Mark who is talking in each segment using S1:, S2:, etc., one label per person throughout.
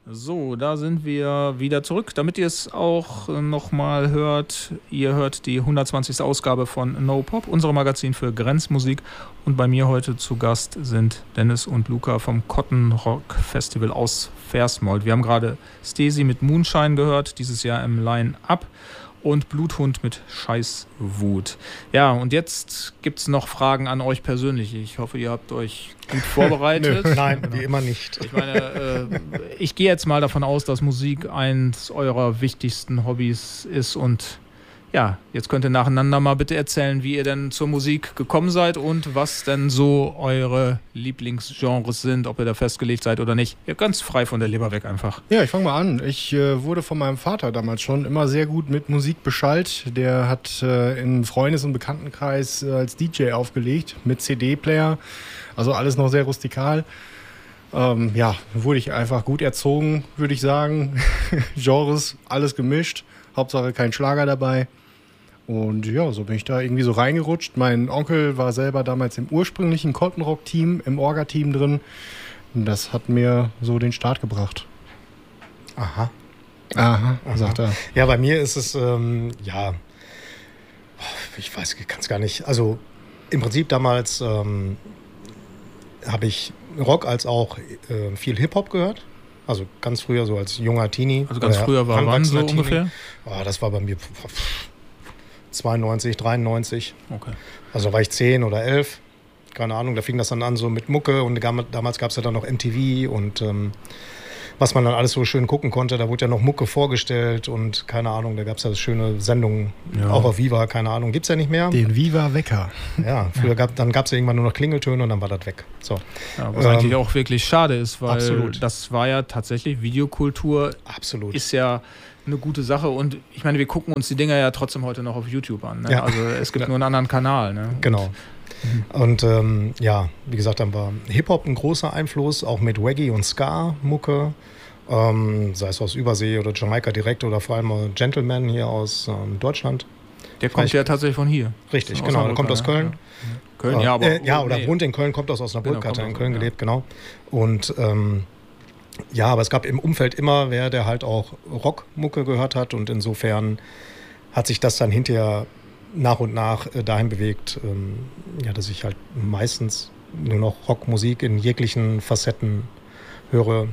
S1: So, da sind wir wieder zurück, damit ihr es auch nochmal hört. Ihr hört die 120. Ausgabe von No Pop, unserem Magazin für Grenzmusik. Und bei mir heute zu Gast sind Dennis und Luca vom Cotton Rock Festival aus Versmold. Wir haben gerade Stesi mit Moonshine gehört, dieses Jahr im Line-Up. Und Bluthund mit Scheißwut. Ja, und jetzt gibt es noch Fragen an euch persönlich. Ich hoffe, ihr habt euch gut vorbereitet.
S2: Nö, nein, wie immer nicht.
S1: Ich meine, ich gehe jetzt mal davon aus, dass Musik eins eurer wichtigsten Hobbys ist. Und ja, jetzt könnt ihr nacheinander mal bitte erzählen, wie ihr denn zur Musik gekommen seid und was denn so eure Lieblingsgenres sind, ob ihr da festgelegt seid oder nicht. Ihr ganz frei von der Leber weg einfach.
S2: Ja, ich fange mal an. Ich wurde von meinem Vater damals schon immer sehr gut mit Musik beschallt. Der hat im Freundes- und Bekanntenkreis als DJ aufgelegt mit CD-Player. Also alles noch sehr rustikal. Wurde ich einfach gut erzogen, würde ich sagen. Genres, alles gemischt. Hauptsache kein Schlager dabei. Und ja, so bin ich da irgendwie so reingerutscht. Mein Onkel war selber damals im ursprünglichen Cotton Rock Team, im Orga-Team drin. Und das hat mir so den Start gebracht.
S3: Aha,
S2: sagt er.
S3: Ja, bei mir ist es, ich weiß, ich kann es gar nicht. Also im Prinzip damals habe ich Rock als auch viel Hip-Hop gehört. Also ganz früher, so als junger Teenie.
S1: Also ganz früher war wann so ungefähr?
S3: Das war bei mir 92, 93.
S1: Okay.
S3: Also war ich 10 oder 11. Keine Ahnung, da fing das dann an so mit Mucke. Und damals gab es ja dann noch MTV und was man dann alles so schön gucken konnte. Da wurde ja noch Mucke vorgestellt und keine Ahnung, da gab es ja schöne Sendungen, auch auf Viva, keine Ahnung. Gibt es ja nicht mehr.
S2: Den Viva-Wecker.
S3: Ja, früher gab es ja irgendwann nur noch Klingeltöne und dann war das weg. So.
S1: Ja, was eigentlich auch wirklich schade ist, weil
S3: absolut.
S1: Das war ja tatsächlich Videokultur.
S3: Absolut.
S1: Ist ja eine gute Sache und ich meine, wir gucken uns die Dinger ja trotzdem heute noch auf YouTube an. Ne?
S3: Ja.
S1: Also es gibt nur einen anderen Kanal. Ne?
S3: Genau. Und wie gesagt, dann war Hip-Hop ein großer Einfluss, auch mit Reggae und Ska-Mucke, sei es aus Übersee oder Jamaika direkt oder vor allem Gentleman hier aus Deutschland.
S1: Der kommt ja tatsächlich von hier.
S3: Richtig, genau, der kommt aus Köln.
S1: Ja. Köln, ja, aber...
S3: wohnt in Köln, kommt aus Osnabrück,
S1: Genau,
S3: hat in Köln gelebt, genau. Und aber es gab im Umfeld immer wer, der halt auch Rockmucke gehört hat und insofern hat sich das dann hinterher nach und nach dahin bewegt, dass ich halt meistens nur noch Rockmusik in jeglichen Facetten höre.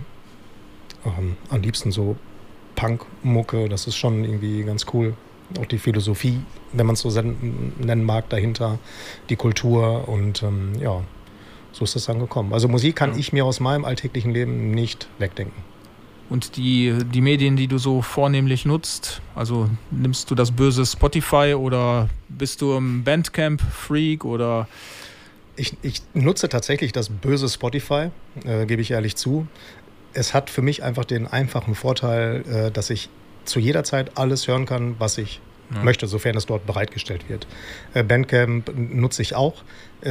S3: Am liebsten so Punkmucke, das ist schon irgendwie ganz cool. Auch die Philosophie, wenn man es so nennen mag, dahinter, die Kultur und so ist das dann gekommen. Also Musik kann ich mir aus meinem alltäglichen Leben nicht wegdenken.
S1: Und die Medien, die du so vornehmlich nutzt, also nimmst du das böse Spotify oder bist du im Bandcamp-Freak oder...
S3: Ich nutze tatsächlich das böse Spotify, gebe ich ehrlich zu. Es hat für mich einfach den einfachen Vorteil, dass ich zu jeder Zeit alles hören kann, was ich möchte, sofern es dort bereitgestellt wird. Bandcamp nutze ich auch.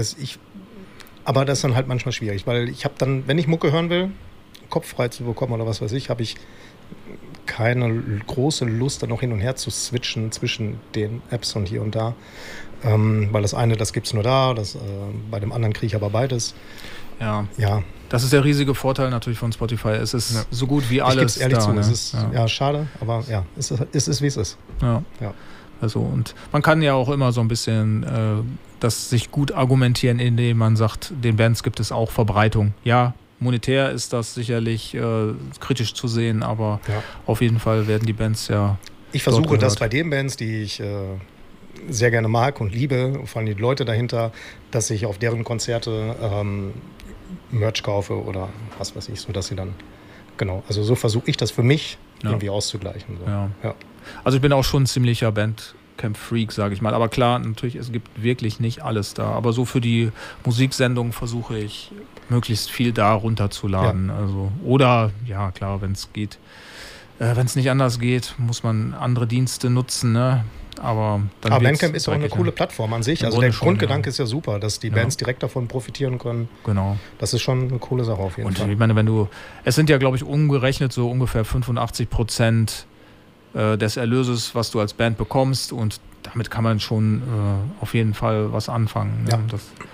S3: Aber das ist dann halt manchmal schwierig, weil ich habe dann, wenn ich Mucke hören will, Kopf frei zu bekommen oder was weiß ich, habe ich keine große Lust, dann noch hin und her zu switchen zwischen den Apps und hier und da. Weil das eine, das gibt es nur da, bei dem anderen kriege ich aber beides.
S1: Ja.
S3: Ja.
S1: Das ist der riesige Vorteil natürlich von Spotify. Es ist so gut wie alles.
S3: Ich gebe es ehrlich
S1: da,
S3: zu,
S1: ne?
S3: es ist schade, aber ja, es ist wie es ist.
S1: Ja. Also, und man kann ja auch immer so ein bisschen das sich gut argumentieren, indem man sagt, den Bands gibt es auch Verbreitung. Ja, monetär ist das sicherlich kritisch zu sehen, aber auf jeden Fall werden die Bands ja.
S3: Ich versuche das bei den Bands, die ich sehr gerne mag und liebe, vor allem die Leute dahinter, dass ich auf deren Konzerte Merch kaufe oder was weiß ich, so dass sie dann, genau, also so versuche ich das für mich irgendwie auszugleichen. So.
S1: Ja. Also ich bin auch schon ein ziemlicher Bandcamp-Freak, sage ich mal, aber klar, natürlich, es gibt wirklich nicht alles da, aber so für die Musiksendung versuche ich möglichst viel da runterzuladen, also, oder, ja klar, wenn es geht, wenn es nicht anders geht, muss man andere Dienste nutzen, ne? Aber
S3: Bandcamp ist auch eine coole Plattform an sich. Also der Grundgedanke ist ja super, dass die Bands direkt davon profitieren können.
S1: Genau.
S3: Das ist schon eine coole Sache auf jeden Fall.
S1: Und ich meine, es sind ja, glaube ich, umgerechnet so ungefähr 85% des Erlöses, was du als Band bekommst und damit kann man schon auf jeden Fall was anfangen. Ne?
S3: Ja.
S1: Das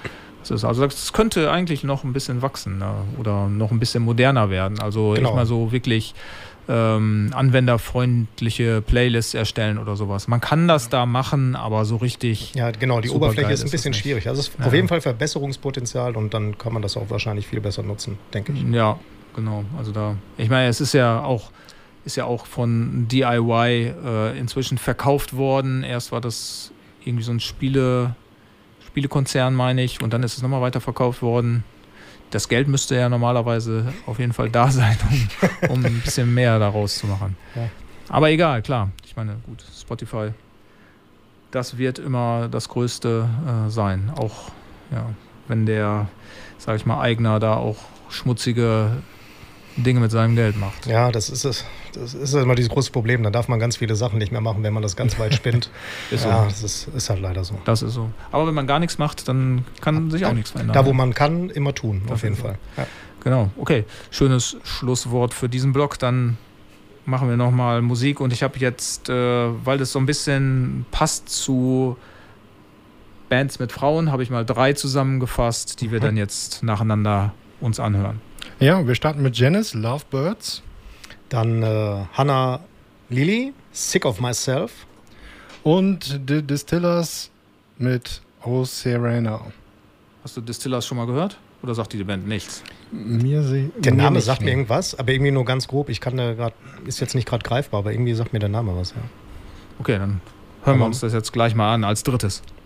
S1: Also das könnte eigentlich noch ein bisschen wachsen, ne? Oder noch ein bisschen moderner werden. Also
S3: Genau.
S1: ich mal so wirklich anwenderfreundliche Playlists erstellen oder sowas. Man kann das da machen, aber so richtig.
S3: Ja, genau, die
S1: super
S3: Oberfläche
S1: geil
S3: ist ein bisschen
S1: das nicht.
S3: schwierig. Also es ist auf jeden Fall Verbesserungspotenzial und dann kann man das auch wahrscheinlich viel besser nutzen, denke ich.
S1: Ja, genau. Also ich meine, es ist ja auch von DIY inzwischen verkauft worden. Erst war das irgendwie so ein Spielekonzern, meine ich, und dann ist es nochmal weiterverkauft worden. Das Geld müsste ja normalerweise auf jeden Fall da sein, um ein bisschen mehr daraus zu machen.
S3: Ja.
S1: Aber egal, klar. Ich meine, gut, Spotify, das wird immer das Größte sein. Auch wenn der, sag ich mal, Eigner da auch schmutzige Dinge mit seinem Geld macht.
S3: Ja, das ist es. Das ist immer dieses große Problem. Da darf man ganz viele Sachen nicht mehr machen, wenn man das ganz weit spinnt.
S1: Ist so.
S3: Ja, das ist halt leider so.
S1: Das ist so. Aber wenn man gar nichts macht, dann kann sich auch nichts verändern.
S3: Da, wo man kann, immer tun, auf jeden Fall. Ja.
S1: Genau, okay. Schönes Schlusswort für diesen Blog. Dann machen wir nochmal Musik. Und ich habe jetzt, weil das so ein bisschen passt zu Bands mit Frauen, habe ich mal 3 zusammengefasst, die wir dann jetzt nacheinander uns anhören.
S2: Ja, wir starten mit Janice, Lovebirds.
S3: Dann Hannah Lily, Sick of Myself.
S2: Und The Distillers mit O Serena.
S1: Hast du Distillers schon mal gehört? Oder sagt die Band nichts?
S3: Der Name sagt mir irgendwas, aber irgendwie nur ganz grob. Ich kann da gerade, ist jetzt nicht gerade greifbar, aber irgendwie sagt mir der Name was, ja.
S1: Okay, dann hören wir uns das jetzt gleich mal an als drittes.